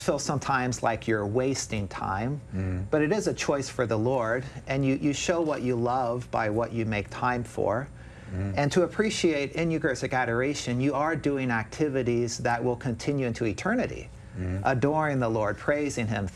feel sometimes like you're wasting time, but it is a choice for the Lord, and you show what you love by what you make time for. And to appreciate in Eucharistic adoration, you are doing activities that will continue into eternity, adoring the Lord, praising Him,